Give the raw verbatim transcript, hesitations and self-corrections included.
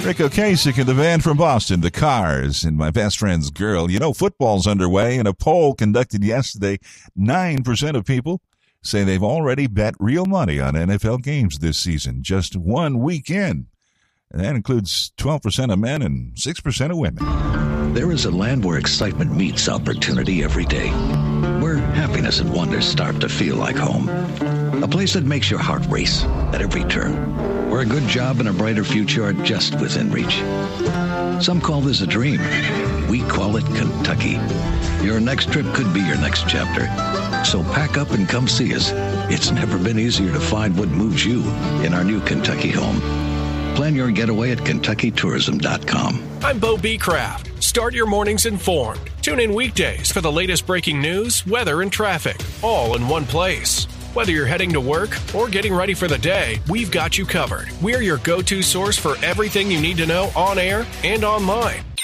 Rick Ocasek and the band from Boston, The Cars, and My Best Friend's Girl. You know, football's underway. In a poll conducted yesterday, nine percent of people say they've already bet real money on N F L games this season, just one weekend. And that includes twelve percent of men and six percent of women. There is a land where excitement meets opportunity every day, where happiness and wonder start to feel like home. A place that makes your heart race at every turn, where a good job and a brighter future are just within reach. Some call this a dream. We call it Kentucky. Your next trip could be your next chapter. So pack up and come see us. It's never been easier to find what moves you in our new Kentucky home. Plan your getaway at Kentucky Tourism dot com. I'm Bo Beecraft. Start your mornings informed. Tune in weekdays for the latest breaking news, weather, and traffic, all in one place. Whether you're heading to work or getting ready for the day, we've got you covered. We're your go-to source for everything you need to know on air and online.